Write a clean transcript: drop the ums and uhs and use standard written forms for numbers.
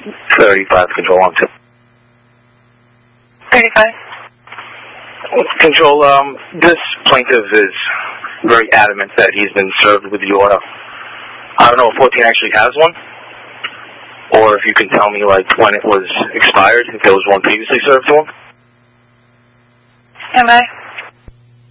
35, Control on 2. 35. Control, this plaintiff is very adamant that he's been served with the order. I don't know if 14 actually has one, or if you can tell me, like, when it was expired, if there was one previously served to him. Am I?